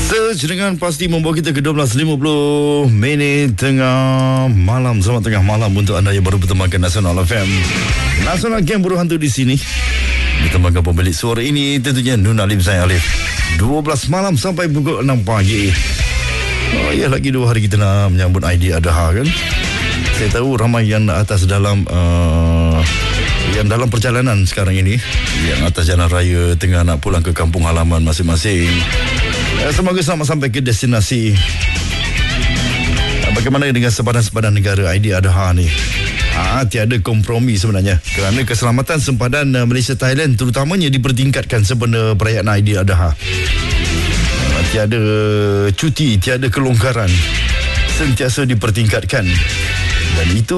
Search dengan pasti membawa kita ke 12.50 minit tengah malam. Selamat tengah malam untuk anda yang baru bertemankan Nasional FM. Nasional Game Buruh Hantu di sini. Ditembangkan pemilik suara ini tentunya Nun Alim saya Alif. 12 malam sampai pukul 6 pagi. Oh ya, lagi 2 hari kita nak menyambut Aidiladha kan. Saya tahu ramai yang atas dalam yang dalam perjalanan sekarang ini, yang atas jalan raya tengah nak pulang ke kampung halaman masing-masing. Semoga selamat sampai ke destinasi. Bagaimana dengan sempadan-sempadan negara Aidiladha ni? Tiada kompromi sebenarnya, kerana keselamatan sempadan Malaysia Thailand terutamanya dipertingkatkan sempena perayaan Aidiladha. Tiada cuti, tiada kelonggaran, sentiasa dipertingkatkan. Dan itu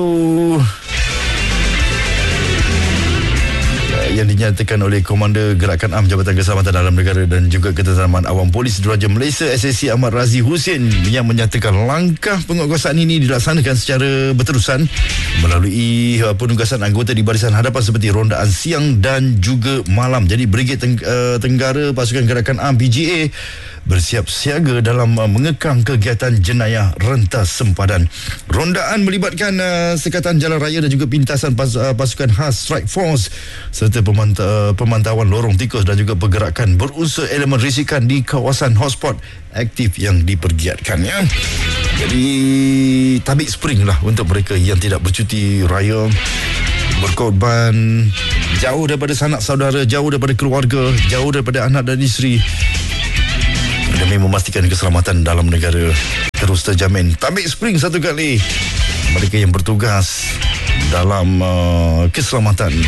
yang dinyatakan oleh Komander Gerakan Am Jabatan Keselamatan Dalam Negara dan juga Ketenteraman Awam Polis Diraja Malaysia SSC Ahmad Razi Hussein, yang menyatakan langkah penguatkuasaan ini dilaksanakan secara berterusan melalui penugasan anggota di barisan hadapan seperti rondaan siang dan juga malam. Jadi Brigade Tenggara Pasukan Gerakan Am PGA bersiap siaga dalam mengekang kegiatan jenayah rentas sempadan. Rondaan melibatkan Sekatan Jalan Raya dan juga pintasan pasukan khas Strike Force serta pemantauan lorong tikus dan juga pergerakan berunsur elemen risikan di kawasan hotspot aktif yang dipergiatkan ya. Jadi tabik spring lah untuk mereka yang tidak bercuti raya, berkorban jauh daripada sanak saudara, jauh daripada keluarga, jauh daripada anak dan isteri, demi memastikan keselamatan dalam negara terus terjamin. Tabik spring satu kali mereka yang bertugas dalam keselamatan.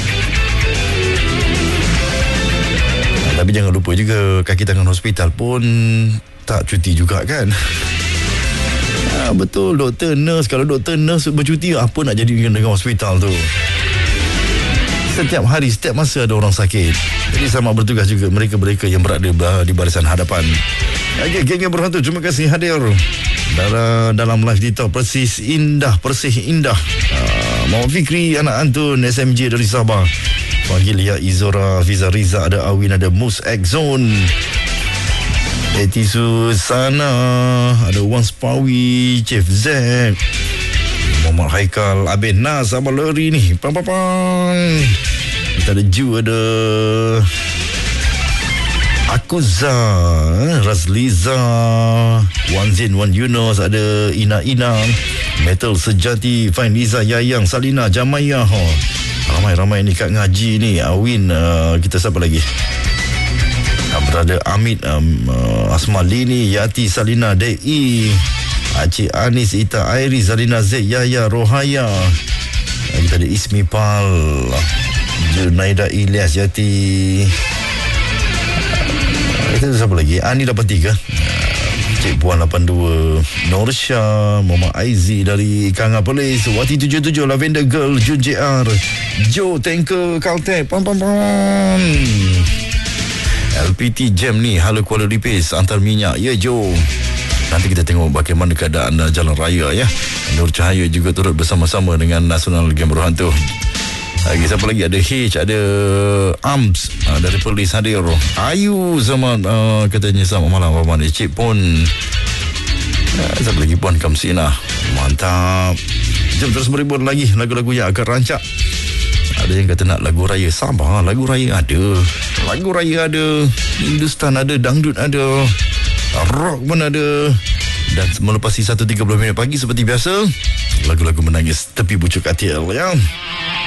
Tapi jangan lupa juga kaki tangan hospital pun tak cuti juga kan. Betul, doktor, nurse. Kalau doktor, nurse bercuti, apa nak jadi dengan hospital tu? Setiap hari, setiap masa ada orang sakit. Jadi sama bertugas juga mereka-mereka yang berada di barisan hadapan. Okay, geng berhantu, terima kasih hadir dalam live di Top Persih Indah. Muhammad Fikri, anak Antun, SMJ dari Sabah. Panggil ya Izora, Fiza Riza, ada Awin, ada Mus Exxon, Eti Susana, ada Wan Spawi, Chef Zack, Muhammad Haikal, Abin Nas, Abang Lori ni, Kita ada Ju, ada Akuza, Razliza, Wan Zin, Wan Yunus, ada Ina Inang, Metal Sejati, Fain Liza, Yayang, Salina, Jamaya. Ramai-ramai ni kat ngaji ni. Awin, kita siapa lagi? Berada Amit, Asmalini, Yati, Salina, Dei, Acik Anis, Ita Airi, Zalina Z, Yaya, Rohaya. Kita ada Ismi Pal, Junaida Ilyas, Yati. Kita siapa lagi? Ani 83, Cik Puan 82, Norsha, Muhammad Aizi dari Kanga Polis, Wati 77, Lavender Girl, Jun JR, Joe Tanker Caltech, LPT Jam ni, Halo Kuala Lipis, antar minyak. Ya Joe, nanti kita tengok bagaimana keadaan jalan raya ya. Nur Cahaya juga turut bersama-sama dengan Nasional Game Buruh Hantu. Siapa lagi? Ada H, ada Amps dari Perlis hadir. Ayu sama katanya selamat malam Abang Cik pun. Siapa lagi? Puan Kamsina. Mantap. Jom terus beribur lagi lagu-lagu yang agak rancak. Ada yang kata nak lagu raya. Sabar, lagu raya ada. Lagu raya ada, Hindustan ada, dangdut ada, rock pun ada. Dan melepasi 1.30 minit pagi seperti biasa, lagu-lagu menangis tepi bucuk katil ya.